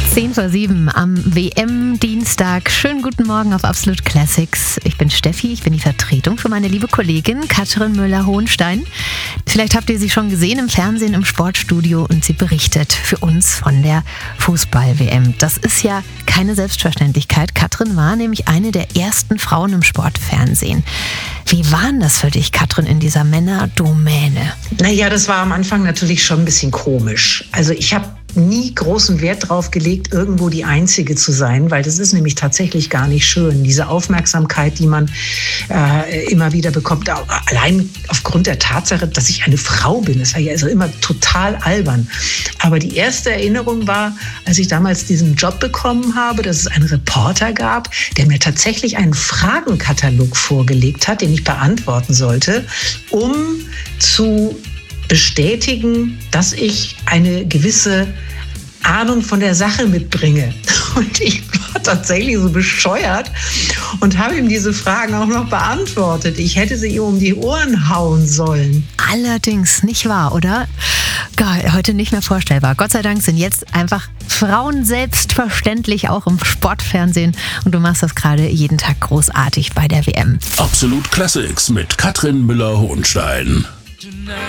6:10 am WM-Dienstag. Schönen guten Morgen auf Absolut Classics. Ich bin Steffi, ich bin die Vertretung für meine liebe Kollegin Katrin Müller-Hohenstein. Vielleicht habt ihr sie schon gesehen im Fernsehen, im Sportstudio und sie berichtet für uns von der Fußball-WM. Das ist ja keine Selbstverständlichkeit. Katrin war nämlich eine der ersten Frauen im Sportfernsehen. Wie war denn das für dich, Katrin, in dieser Männerdomäne? Naja, das war am Anfang natürlich schon ein bisschen komisch. Also ich habe nie großen Wert drauf gelegt, irgendwo die Einzige zu sein, weil das ist nämlich tatsächlich gar nicht schön. Diese Aufmerksamkeit, die man immer wieder bekommt, allein aufgrund der Tatsache, dass ich eine Frau bin, das war ja also immer total albern. Aber die erste Erinnerung war, als ich damals diesen Job bekommen habe, dass es einen Reporter gab, der mir tatsächlich einen Fragenkatalog vorgelegt hat, den ich beantworten sollte, um zu bestätigen, dass ich eine gewisse Ahnung von der Sache mitbringe. Und ich war tatsächlich so bescheuert und habe ihm diese Fragen auch noch beantwortet. Ich hätte sie ihm um die Ohren hauen sollen. Allerdings nicht wahr, oder? Geil, heute nicht mehr vorstellbar. Gott sei Dank sind jetzt einfach Frauen selbstverständlich auch im Sportfernsehen und du machst das gerade jeden Tag großartig bei der WM. Absolut Classics mit Katrin Müller-Hohenstein.